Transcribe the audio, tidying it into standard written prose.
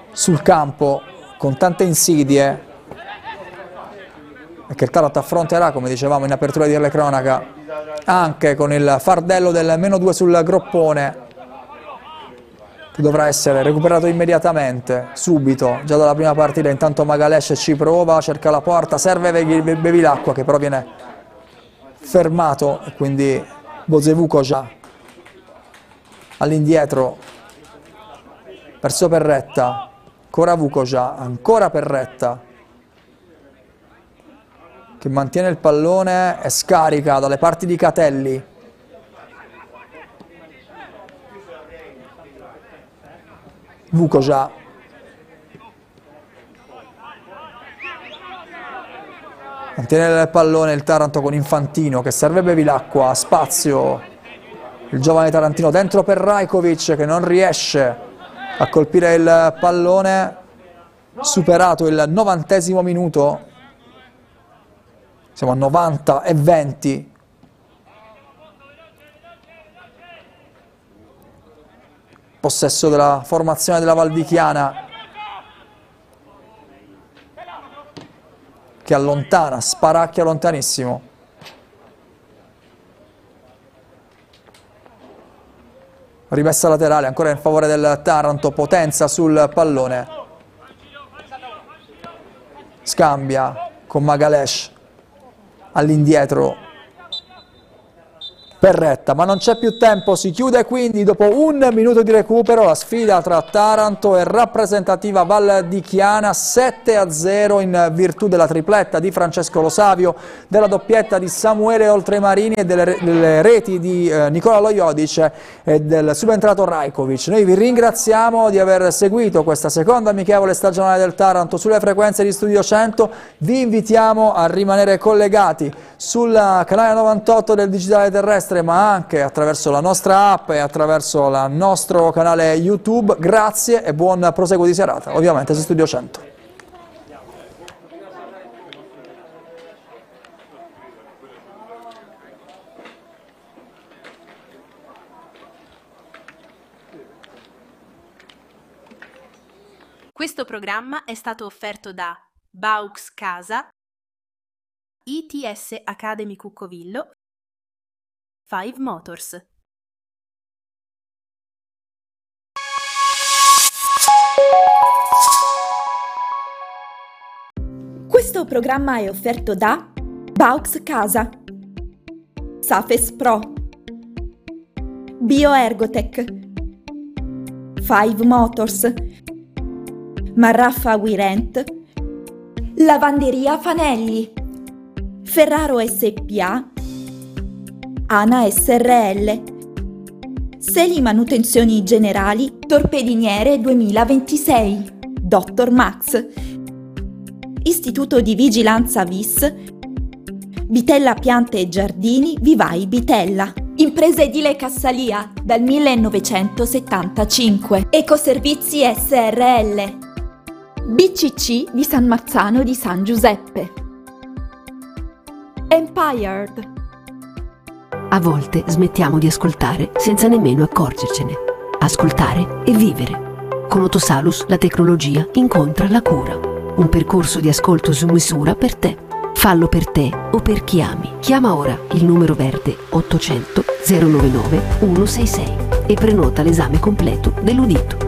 sul campo con tante insidie e che il Taranto affronterà, come dicevamo in apertura di telecronaca, anche con il fardello del -2 sul groppone, che dovrà essere recuperato immediatamente, subito, già dalla prima partita. Intanto Magalesh ci prova, cerca la porta, serve Bevilacqua che però viene fermato e quindi Bozevukoja all'indietro verso Perretta, ancora Vukoja, ancora Perretta che mantiene il pallone e scarica dalle parti di Catelli. Vukoja mantiene il pallone il Taranto con Infantino che serve Bevilacqua, spazio il giovane tarantino dentro per Rajkovic che non riesce a colpire il pallone, superato il 90° minuto, siamo a 90-20. Possesso della formazione della Valdichiana che allontana, sparacchia lontanissimo. Rimessa laterale ancora in favore del Taranto, Potenza sul pallone, scambia con Magalesh all'indietro Perretta, ma non c'è più tempo, si chiude quindi dopo 1 minuto di recupero la sfida tra Taranto e rappresentativa Valdichiana, 7-0 in virtù della tripletta di Francesco Lo Savio, della doppietta di Samuele Oltremarini e delle reti di Nicola Lojodic e del subentrato Rajkovic. Noi vi ringraziamo di aver seguito questa seconda amichevole stagionale del Taranto sulle frequenze di Studio 100, vi invitiamo a rimanere collegati sul canale 98 del Digitale Terrestre, ma anche attraverso la nostra app e attraverso il nostro canale YouTube. Grazie e buon proseguo di serata, ovviamente su Studio 100. Questo programma è stato offerto da Baux Casa, ITS Academy Cuccovillo, 5 Motors. Questo programma è offerto da Baux Casa, Safes Pro, Bioergotech, 5 Motors, Marraffa Wirent, Lavanderia Fanelli, Ferraro SPA, Ana SRL, Seli Manutenzioni Generali, Torpediniere 2026, Dr. Max, Istituto di Vigilanza VIS, Bitella Piante e Giardini, Vivai Bitella, Impresa Edile Cassalia dal 1975, Ecoservizi SRL, BCC di San Marzano di San Giuseppe, Empired. A volte smettiamo di ascoltare senza nemmeno accorgercene. Ascoltare e vivere. Con Otosalus la tecnologia incontra la cura. Un percorso di ascolto su misura per te. Fallo per te o per chi ami. Chiama ora il numero verde 800 099 166 e prenota l'esame completo dell'udito.